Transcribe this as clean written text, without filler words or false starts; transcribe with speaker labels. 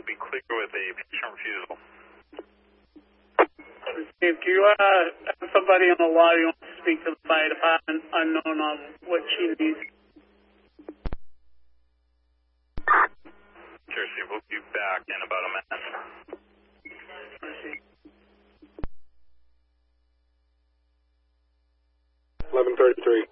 Speaker 1: be clear with a patient refusal.
Speaker 2: Steve, do you have somebody on the line who wants to speak to the fire department unknown on what she needs?
Speaker 1: Sure, Steve. We'll be back in about a minute.
Speaker 3: 11:33.